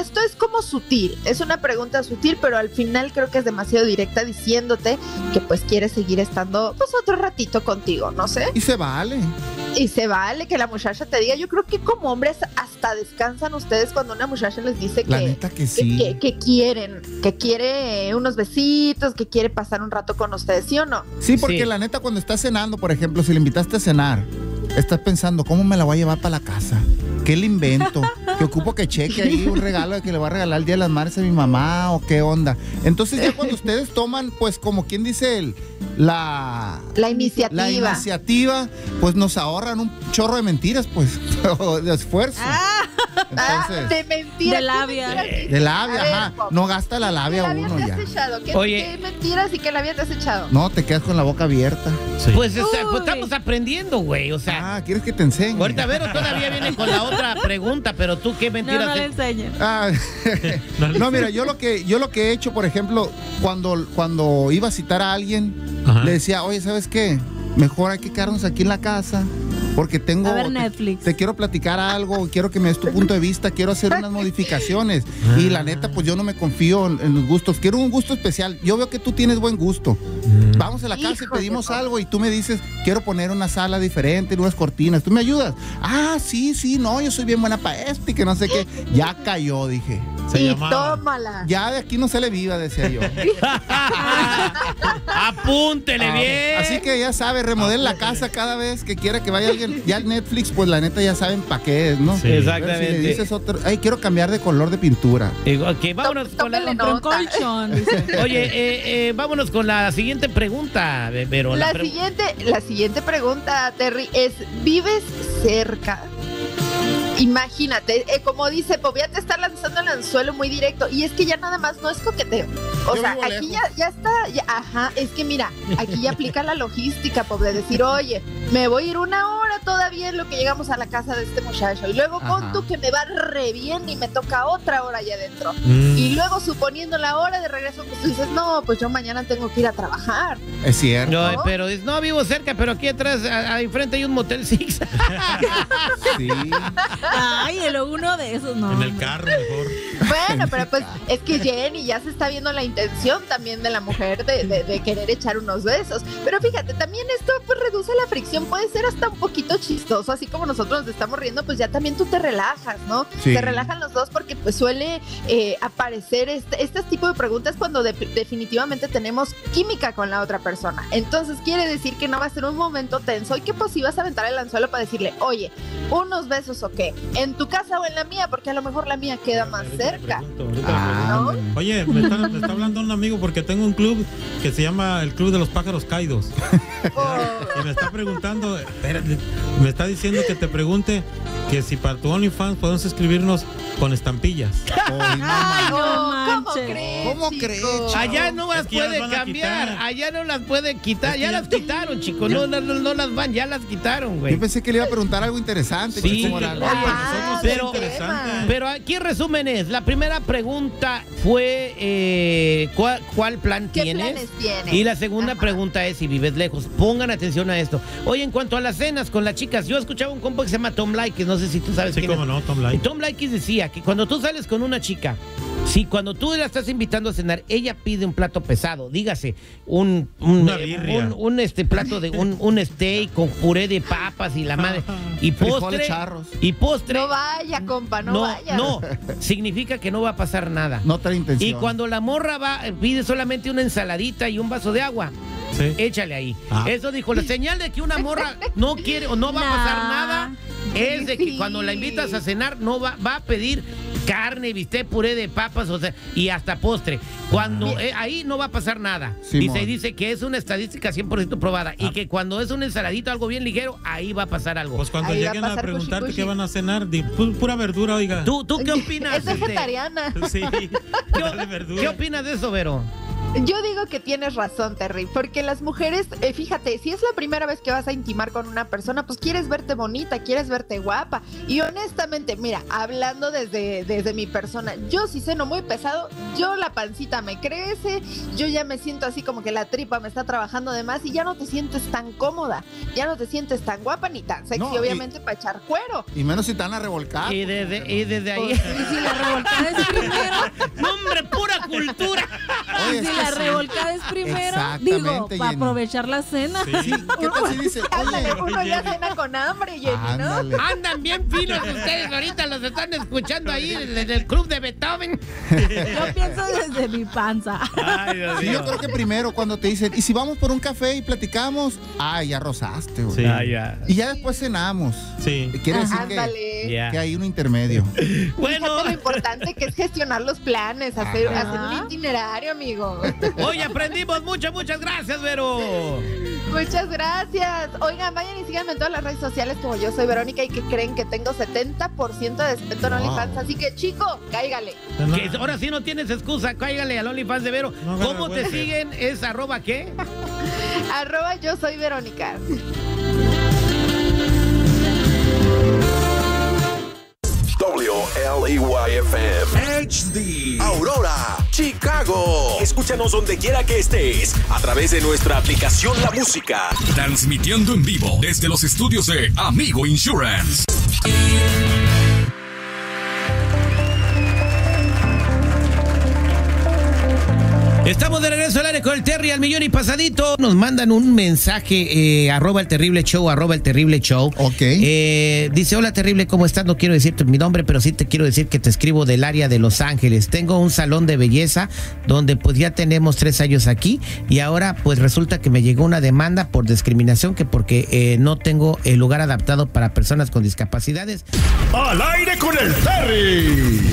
esto es como sutil, es una pregunta sutil, pero al final creo que es demasiado directa diciéndote que pues quiere seguir estando pues otro ratito contigo, no sé. Y se vale. Y se vale que la muchacha te diga. Yo creo que como hombres hasta descansan ustedes cuando una muchacha les dice La neta que sí. que quiere unos besitos, que quiere pasar un rato con ustedes, ¿sí o no? Sí, porque la neta cuando estás cenando, por ejemplo, si le invitaste a cenar, estás pensando, ¿cómo me la voy a llevar para la casa? ¿Qué le invento? ¿Que ocupo que cheque ahí un regalo de que le voy a regalar el Día de las Madres a mi mamá o qué onda? Entonces ya cuando ustedes toman, pues como quien dice la iniciativa, pues nos ahorran un chorro de mentiras, pues, de esfuerzo. Entonces, de mentira. De labia. De labia, ajá. No gasta la labia uno ya. ¿Qué mentiras y qué labia te has echado? No, te quedas con la boca abierta. Sí. Pues estamos aprendiendo, güey, o sea. ¿Quieres que te enseñe? Ahorita Vero todavía viene con la otra pregunta, pero tú qué mentiras. No le enseñes. No, mira, yo lo que he hecho, por ejemplo, cuando iba a citar a alguien, le decía, oye, ¿sabes qué? Mejor hay que quedarnos aquí en la casa porque a ver Netflix. Te quiero platicar algo, quiero que me des tu punto de vista, quiero hacer unas modificaciones. Y la neta, pues yo no me confío en los gustos, quiero un gusto especial. Yo veo que tú tienes buen gusto. Vamos a la casa y pedimos algo y tú me dices, quiero poner una sala diferente, unas cortinas, ¿tú me ayudas? Sí, no, yo soy bien buena para esto y que no sé qué. Ya cayó, dije. Tómala. Ya de aquí no se le viva, decía yo. Apúntele bien. Así que ya sabe, remodela la casa cada vez que quiera que vaya alguien. Ya el Netflix, pues la neta ya saben para qué es, ¿no? Sí, exactamente. Si le dices quiero cambiar de color de pintura. Ok, vámonos con un colchón, dice. Oye, vámonos con la siguiente pregunta, Vero. La siguiente pregunta, Terry, es: ¿vives cerca? Imagínate, como dice Pop, ya te está lanzando el anzuelo muy directo. Y es que ya nada más no es coqueteo. O sea, aquí ya está. Es que mira, aquí ya aplica la logística, Pop, de decir, oye, me voy a ir una hora todavía en lo que llegamos a la casa de este muchacho. Y luego pon tú que me va re bien y me toca otra hora allá adentro. Y luego, suponiendo la hora de regreso, pues tú dices, no, pues yo mañana tengo que ir a trabajar. Es cierto. No, pero no vivo cerca, pero aquí atrás, ahí frente hay un Motel Six. Sí. Ay, uno de esos, no. En el carro, mejor. Bueno, pero pues es que Jenny ya se está viendo la intención también de la mujer de querer echar unos besos. Pero fíjate, también esto pues reduce la fricción, puede ser hasta un poquito chistoso, así como nosotros nos estamos riendo, pues ya también tú te relajas, ¿no? Sí. Se relajan los dos porque pues suele aparecer este tipo de preguntas cuando definitivamente tenemos química con la otra persona. Entonces quiere decir que no va a ser un momento tenso y que pues si vas a aventar el anzuelo para decirle, oye, unos besos o qué, en tu casa o en la mía, porque a lo mejor la mía queda más cerca. ¿No? Oye, me está hablando un amigo porque tengo un club que se llama el Club de los Pájaros Caídos. Y me está preguntando, me está diciendo que te pregunte que si para tu OnlyFans podemos escribirnos con estampillas. Ay, no manches. ¿Cómo crees? Allá no las puede cambiar, allá no las puede quitar, ya las quitaron, chicos, no las van, ya las quitaron, güey. Yo pensé que le iba a preguntar algo interesante. Sí, Chico Morales. pero aquí resumen es, la primera pregunta fue ¿cuál plan ¿Qué tienes? planes tienes? Y la segunda pregunta es si vives lejos. Pongan atención a esto. Oye, en cuanto a las cenas con las chicas, yo escuchaba un compa que se llama Tom Likes, no sé si tú sabes quién es. Sí, cómo no, Tom Likes. Tom Likes decía que cuando tú sales con una chica, si cuando tú la estás invitando a cenar, ella pide un plato pesado, dígase, un plato de un steak con puré de papas y la madre y postre, No vaya, compa, no vaya. No, significa que no va a pasar nada. No trae intención. Y cuando la morra pide solamente una ensaladita y un vaso de agua, sí, échale ahí. Eso dijo, la señal de que una morra no quiere o no va a pasar nada es de que cuando la invitas a cenar no va a pedir carne, bistec, puré de papas, o sea, y hasta postre. Cuando ahí no va a pasar nada. Dice que es una estadística 100% probada y que cuando es una ensaladita, algo bien ligero, ahí va a pasar algo. Pues cuando lleguen a preguntarte qué van a cenar, pura verdura, oiga. ¿Tú qué opinas? Es vegetariana. Sí, ¿Qué opinas de eso, Vero? Yo digo que tienes razón, Terry, porque las mujeres, fíjate, si es la primera vez que vas a intimar con una persona, pues quieres verte bonita, quieres verte guapa. Y honestamente, mira, hablando desde mi persona, yo sí ceno muy pesado, yo la pancita me crece, yo ya me siento así como que la tripa me está trabajando de más y ya no te sientes tan cómoda, ya no te sientes tan guapa ni tan sexy, obviamente para echar cuero. Y menos si te van a revolcar. Y desde ahí. ¿Y si la revolcada es primero? ¡No, hombre, pura cultura! Oye, Si la revolcada es primero, digo, para aprovechar la cena. Sí, ¿qué tal si dice? Ándale, uno oye. ya cena con hambre, Jenny, ¿no? Ándale. Andan bien finos ustedes ahorita, los están escuchando ahí en el club de Beethoven. Yo pienso desde mi panza. Ay, Dios Sí, yo creo que primero cuando te dicen, ¿y si vamos por un café y platicamos? Ay, ya rozaste, güey. Sí. ya. Y ya después cenamos. Sí. Quiere decir Ándale. que hay un intermedio. Bueno, Fíjate lo importante que es gestionar los planes, hacer un itinerario, amigo. hoy aprendimos mucho, muchas gracias, Vero. Muchas gracias. Oigan, vayan y síganme en todas las redes sociales como Yo Soy Verónica y que creen que tengo 70% de descuento en OnlyFans. Así que, chico, cáigale. Que ahora sí no tienes excusa, cáigale al OnlyFans de Vero. No, ¿Cómo te bueno. siguen? ¿Es @ qué? @ Yo Soy Verónica. WLEYFM HD Aurora, Chicago. Escúchanos donde quiera que estés a través de nuestra aplicación La Música. Transmitiendo en vivo desde los estudios de Amigo Insurance. Estamos de regreso al aire con el Terry al millón y pasadito. Nos mandan un mensaje, @el terrible show, @el terrible show. Ok. Dice, hola Terrible, ¿cómo estás? No quiero decirte mi nombre, pero sí te quiero decir que te escribo del área de Los Ángeles. Tengo un salón de belleza donde pues ya tenemos 3 años aquí y ahora pues resulta que me llegó una demanda por discriminación que porque no tengo el lugar adaptado para personas con discapacidades. Al aire con el Terry.